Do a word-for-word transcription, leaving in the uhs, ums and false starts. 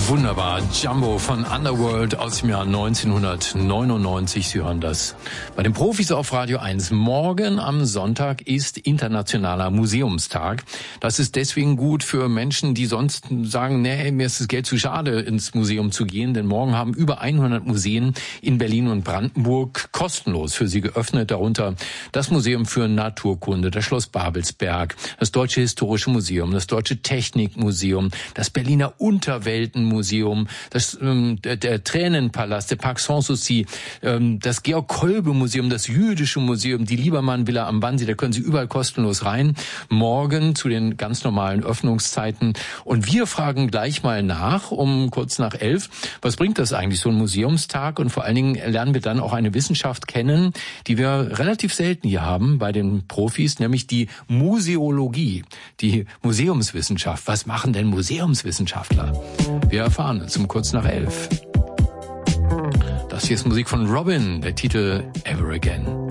Wunderbar. Jumbo von Underworld aus dem Jahr neunzehnhundertneunundneunzig. Sie hören das bei den Profis auf Radio eins. Morgen am Sonntag ist Internationaler Museumstag. Das ist deswegen gut für Menschen, die sonst sagen, nee, mir ist das Geld zu schade, ins Museum zu gehen. Denn morgen haben über hundert Museen in Berlin und Brandenburg kostenlos für sie geöffnet. Darunter das Museum für Naturkunde, das Schloss Babelsberg, das Deutsche Historische Museum, das Deutsche Technikmuseum, das Berliner Unterweltenmuseum, das, ähm, der, der Tränenpalast, der Parc Sanssouci, ähm, das Georg-Kolbe-Museum, das Jüdische Museum, die Liebermann-Villa am Wannsee, da können Sie überall kostenlos rein. Morgen zu den ganz normalen Öffnungszeiten. Und wir fragen gleich mal nach, um kurz nach elf, was bringt das eigentlich, so ein Museumstag? Und vor allen Dingen lernen wir dann auch eine Wissenschaft kennen, die wir relativ selten hier haben bei den Profis, nämlich die Museologie, die Museumswissenschaft. Was machen denn Museumswissenschaftler? Wir erfahren es um kurz nach elf. Das hier ist Musik von Robin, der Titel Ever Again.